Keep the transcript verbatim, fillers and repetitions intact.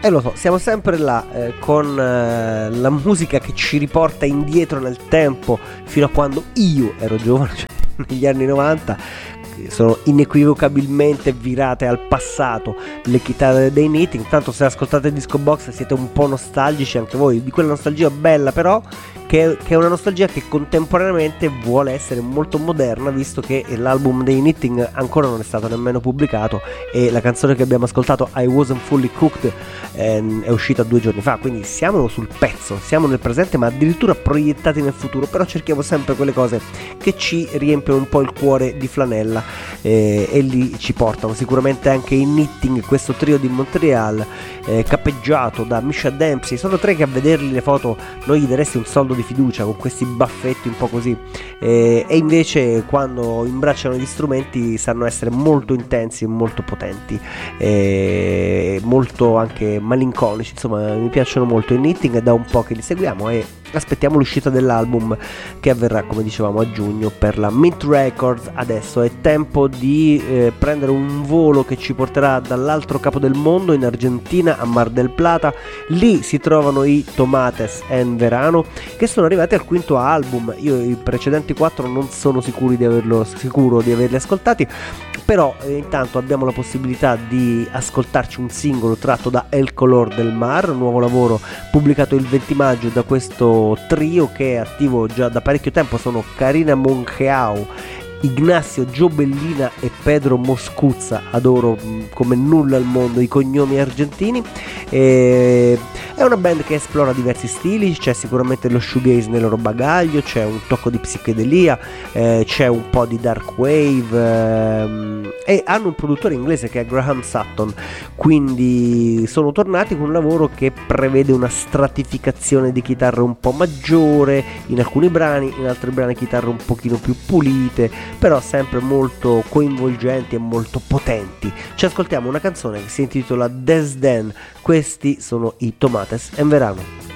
E lo so, siamo sempre là eh, con eh, la musica che ci riporta indietro nel tempo fino a quando io ero giovane, cioè negli anni novanta. Sono inequivocabilmente virate al passato le chitarre dei Knitting. Tanto se ascoltate Disco Box siete un po' nostalgici anche voi di quella nostalgia bella, però che, che è una nostalgia che contemporaneamente vuole essere molto moderna, visto che l'album dei Knitting ancora non è stato nemmeno pubblicato e la canzone che abbiamo ascoltato, I Wasn't Fully Cooked, ehm, è uscita due giorni fa. Quindi siamo sul pezzo, siamo nel presente, ma addirittura proiettati nel futuro. Però cerchiamo sempre quelle cose che ci riempiono un po' il cuore di flanella. Eh, e lì ci portano sicuramente anche i Knitting, questo trio di Montreal eh, capeggiato da Misha Dempsey. Sono tre che a vederli le foto non gli daresti un soldo di fiducia, con questi baffetti un po' così, eh, e invece quando imbracciano gli strumenti sanno essere molto intensi e molto potenti, eh, molto anche malinconici. Insomma, mi piacciono molto i Knitting, è da un po' che li seguiamo e aspettiamo l'uscita dell'album che avverrà, come dicevamo, a giugno per la Mint Records. Adesso è tempo di eh, prendere un volo che ci porterà dall'altro capo del mondo, in Argentina, a Mar del Plata. Lì si trovano i Tomates en Verano, che sono arrivati al quinto album. Io i precedenti quattro non sono sicuri di averlo, sicuro di averli ascoltati, però eh, intanto abbiamo la possibilità di ascoltarci un singolo tratto da El Color del Mar, un nuovo lavoro pubblicato il venti maggio da questo trio che è attivo già da parecchio tempo. Sono Karina Mongeau, Ignacio Giobellina e Pedro Moscuzza. Adoro come nulla al mondo i cognomi argentini. E è una band che esplora diversi stili, c'è sicuramente lo shoegaze nel loro bagaglio, c'è un tocco di psichedelia, eh, c'è un po' di dark wave, ehm, e hanno un produttore inglese che è Graham Sutton. Quindi sono tornati con un lavoro che prevede una stratificazione di chitarre un po' maggiore in alcuni brani, in altri brani chitarre un pochino più pulite, però sempre molto coinvolgenti e molto potenti. Ci ascoltiamo una canzone che si intitola Desdén. Questi sono i Tomates en Verano.